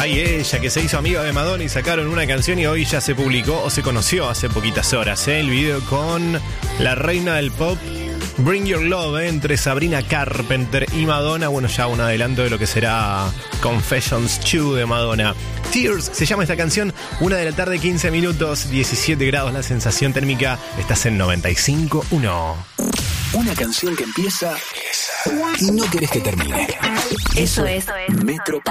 Hay ella que se hizo amiga de Madonna y sacaron una canción y hoy ya se publicó o se conoció hace poquitas horas, el video con la reina del pop Bring Your Love, entre Sabrina Carpenter y Madonna. Bueno, ya un adelanto de lo que será Confessions 2 de Madonna. Tears se llama esta canción, 1 de la tarde, 15 minutos, 17 grados la sensación térmica. Estás en 95.1. Una canción que empieza y no querés que termine. Eso es Metro